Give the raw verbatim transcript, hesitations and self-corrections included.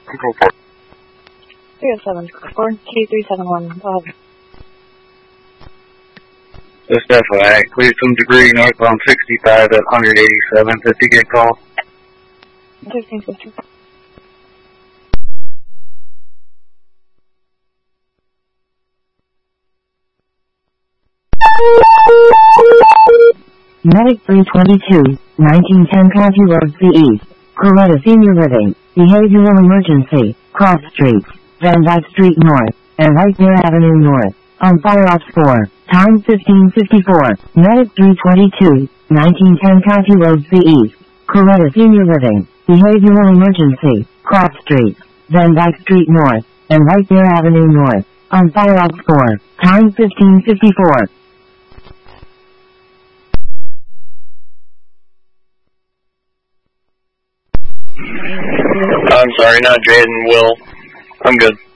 Control four. three oh seven, four K three seven one, go ahead. Just F Y I, clear some debris northbound sixty-five at one eighty-seventh if you get called. thirteen fifty. Medic three twenty-two, nineteen ten County Road C East, Coretta Senior Living, Behavioral Emergency, Cross Street, Van Dyke Street North, and White Bear Avenue North, on Fire Ops four, time fifteen fifty-four, Medic three twenty-two, nineteen ten County Road C East, Coretta Senior Living, Behavioral Emergency, Cross Street, Van Dyke Street North, and White Bear Avenue North, on Fire Ops four, time fifteen fifty-four. I'm sorry, not Jaden, Will. I'm good.